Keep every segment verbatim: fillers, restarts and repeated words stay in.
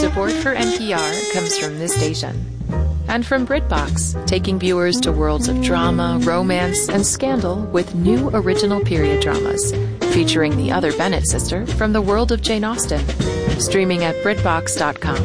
Support for N P R comes from this station. And from BritBox, taking viewers to worlds of drama, romance, and scandal with new original period dramas, featuring the other Bennett sister from the world of Jane Austen, streaming at BritBox dot com.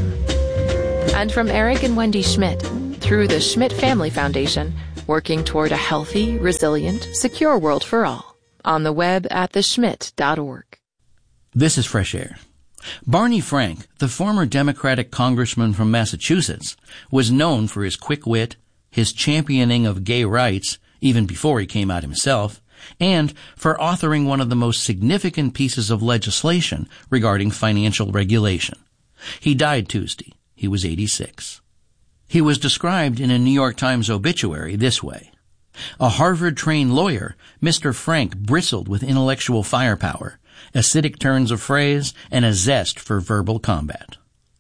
And from Eric and Wendy Schmidt, through the Schmidt Family Foundation, working toward a healthy, resilient, secure world for all, on the web at the schmidt dot org. This is Fresh Air. Barney Frank, the former Democratic congressman from Massachusetts, was known for his quick wit, his championing of gay rights, even before he came out himself, and for authoring one of the most significant pieces of legislation regarding financial regulation. He died Tuesday. He was eighty-six. He was described in a New York Times obituary this way. A Harvard-trained lawyer, Mister Frank bristled with intellectual firepower, acidic turns of phrase, and a zest for verbal combat.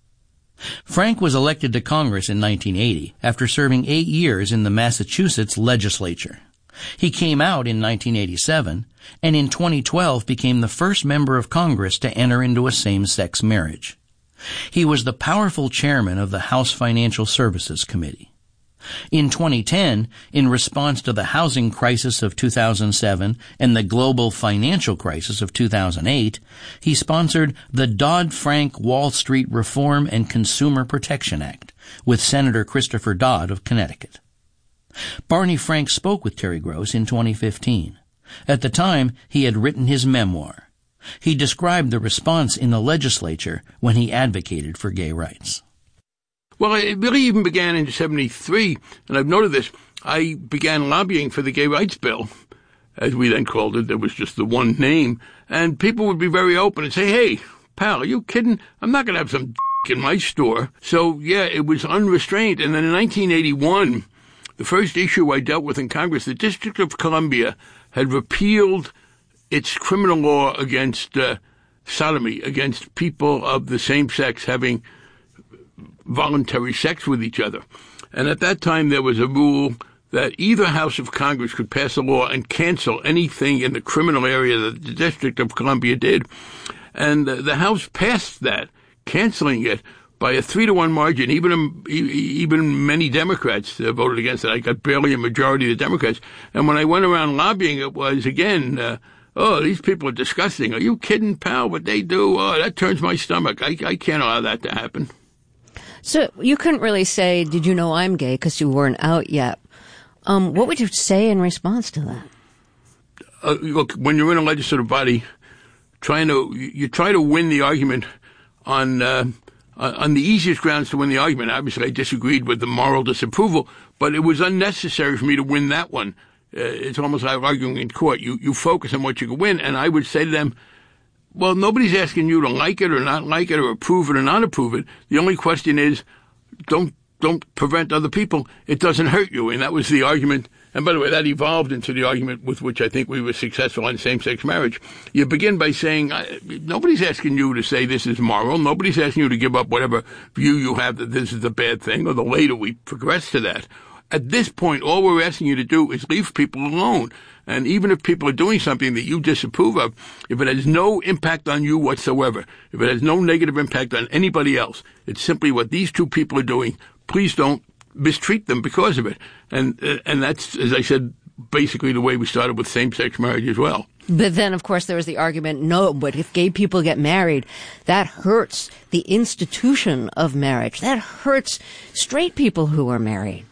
Frank was elected to Congress in nineteen eighty after serving eight years in the Massachusetts legislature. He came out in nineteen eighty-seven and in twenty twelve became the first member of Congress to enter into a same-sex marriage. He was the powerful chairman of the House Financial Services Committee. In twenty ten, in response to the housing crisis of two thousand seven and the global financial crisis of two thousand eight, he sponsored the Dodd-Frank Wall Street Reform and Consumer Protection Act with Senator Christopher Dodd of Connecticut. Barney Frank spoke with Terry Gross in twenty fifteen. At the time, he had written his memoir. He described the response in the legislature when he advocated for gay rights. Well, it really even began in seventy-three, and I've noted this. I began lobbying for the gay rights bill, as we then called it. There was just the one name, and people would be very open and say, hey, pal, are you kidding? I'm not going to have some d*** in my store. So, yeah, it was unrestrained. And then in nineteen eighty-one, the first issue I dealt with in Congress, the District of Columbia had repealed its criminal law against uh, sodomy, against people of the same sex having voluntary sex with each other. And at that time, there was a rule that either House of Congress could pass a law and cancel anything in the criminal area that the District of Columbia did. And uh, the House passed that, canceling it by a three to one margin. Even even many Democrats uh, voted against it. I got barely a majority of the Democrats. And when I went around lobbying, it was, again, uh, oh, these people are disgusting. Are you kidding, pal? What they do? Oh, that turns my stomach. I, I can't allow that to happen. So you couldn't really say, did you know I'm gay, because you weren't out yet. Um, what would you say in response to that? Uh, look, when you're in a legislative body, trying to you try to win the argument on uh, on the easiest grounds to win the argument. Obviously, I disagreed with the moral disapproval, but it was unnecessary for me to win that one. Uh, it's almost like arguing in court. You you focus on what you can win, and I would say to them, well, nobody's asking you to like it or not like it or approve it or not approve it. The only question is, don't don't prevent other people. It doesn't hurt you. And that was the argument. And by the way, that evolved into the argument with which I think we were successful in same-sex marriage. You begin by saying, nobody's asking you to say this is moral. Nobody's asking you to give up whatever view you have that this is a bad thing, or the later we progress to that. At this point, all we're asking you to do is leave people alone. And even if people are doing something that you disapprove of, if it has no impact on you whatsoever, if it has no negative impact on anybody else, it's simply what these two people are doing, please don't mistreat them because of it. And uh, and that's, as I said, basically the way we started with same-sex marriage as well. But then, of course, there was the argument, no, but if gay people get married, that hurts the institution of marriage. That hurts straight people who are married.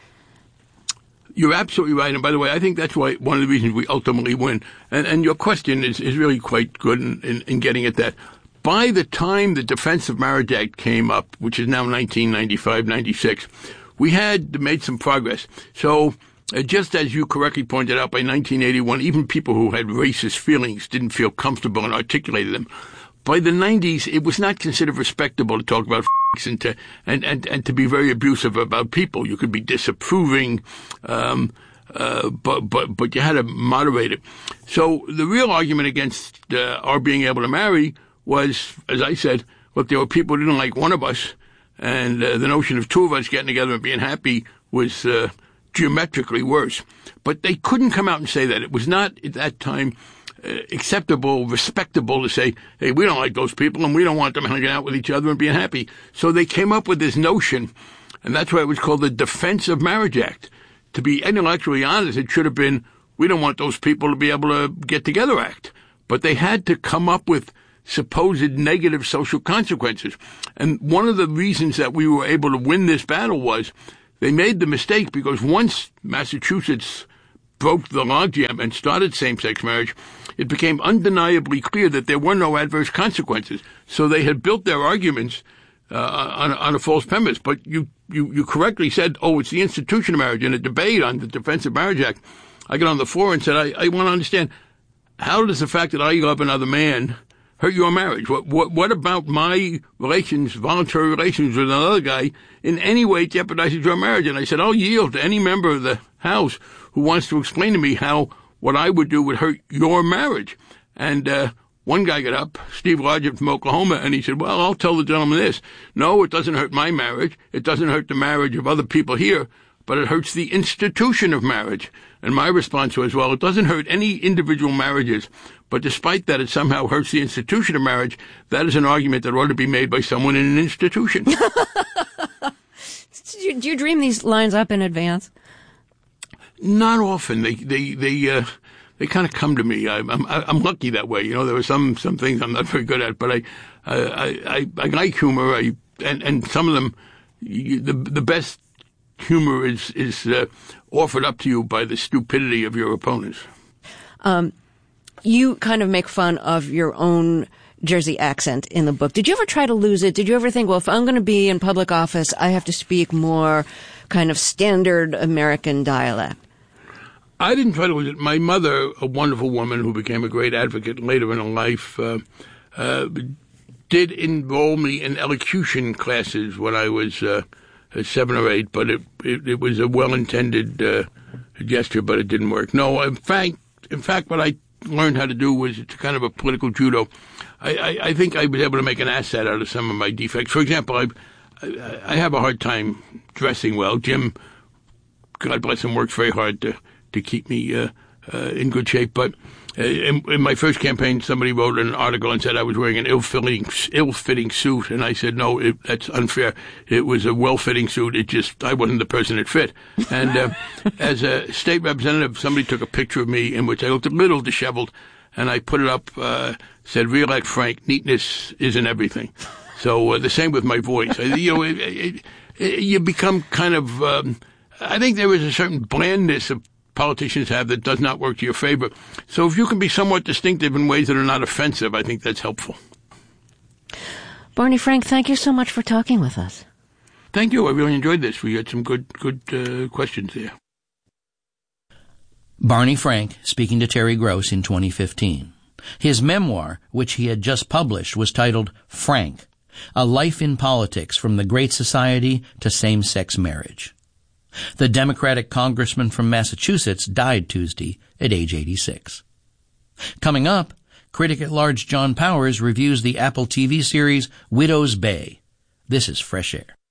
You're absolutely right. And by the way, I think that's why one of the reasons we ultimately win. And, and your question is, is really quite good in, in, in getting at that. By the time the Defense of Marriage Act came up, which is now nineteen ninety-five ninety-six, we had made some progress. So uh, just as you correctly pointed out, by nineteen eighty-one, even people who had racist feelings didn't feel comfortable and articulated them. By the nineties, it was not considered respectable to talk about f***s and to, and, and, and to be very abusive about people. You could be disapproving, um, uh, but, but, but you had to moderate it. So the real argument against uh, our being able to marry was, as I said, look, there were people who didn't like one of us, and uh, the notion of two of us getting together and being happy was uh, geometrically worse. But they couldn't come out and say that. It was not, at that time, acceptable, respectable to say, hey, we don't like those people and we don't want them hanging out with each other and being happy. So they came up with this notion, and that's why it was called the Defense of Marriage Act. To be intellectually honest, it should have been, we don't want those people to be able to get together act. But they had to come up with supposed negative social consequences. And one of the reasons that we were able to win this battle was they made the mistake because once Massachusetts broke the logjam and started same-sex marriage, it became undeniably clear that there were no adverse consequences. So they had built their arguments uh, on, on a false premise. But you, you, you correctly said, oh, it's the institution of marriage. In a debate on the Defense of Marriage Act, I got on the floor and said, I, I want to understand, how does the fact that I love another man hurt your marriage? What, what, what about my relations, voluntary relations with another guy in any way jeopardizes your marriage? And I said, I'll yield to any member of the House who wants to explain to me how what I would do would hurt your marriage. And uh, one guy got up, Steve Largent from Oklahoma, and he said, well, I'll tell the gentleman this. No, it doesn't hurt my marriage. It doesn't hurt the marriage of other people here, but it hurts the institution of marriage. And my response was, well, it doesn't hurt any individual marriages, but despite that, it somehow hurts the institution of marriage. That is an argument that ought to be made by someone in an institution. do, you, do you dream these lines up in advance? Not often. They they they uh, they kind of come to me. I, I'm I'm lucky that way. You know, there are some some things I'm not very good at, but I I I, I like humor. I and and some of them, you, the the best humor is is uh, offered up to you by the stupidity of your opponents. Um, you kind of make fun of your own Jersey accent in the book. Did you ever try to lose it? Did you ever think, well, if I'm going to be in public office, I have to speak more kind of standard American dialect? I didn't try to lose it. My mother, a wonderful woman who became a great advocate later in her life, uh, uh, did enroll me in elocution classes when I was uh, seven or eight, but it, it, it was a well-intended uh, gesture, but it didn't work. No, in fact, in fact, what I learned how to do was it's kind of a political judo. I, I, I think I was able to make an asset out of some of my defects. For example, I, I, I have a hard time dressing well. Jim, God bless him, works very hard to, to keep me uh, uh, in good shape. But uh, in, in my first campaign, somebody wrote an article and said I was wearing an ill-fitting, ill-fitting suit. And I said, no, it, that's unfair. It was a well-fitting suit. It just, I wasn't the person it fit. And uh, as a state representative, somebody took a picture of me in which I looked a little disheveled. And I put it up, uh, said, re-elect Frank, neatness isn't everything. So uh, the same with my voice. I, you know, it, it, it, you become kind of, um, I think there is a certain blandness of politicians have that does not work to your favor. So if you can be somewhat distinctive in ways that are not offensive, I think that's helpful. Barney Frank, thank you so much for talking with us. Thank you. I really enjoyed this. We had some good, good uh, questions there. Barney Frank speaking to Terry Gross in twenty fifteen. His memoir, which he had just published, was titled Frank, A Life in Politics from the Great Society to Same-Sex Marriage. The Democratic congressman from Massachusetts died Tuesday at age eighty-six. Coming up, critic-at-large John Powers reviews the Apple T V series Widow's Bay. This is Fresh Air.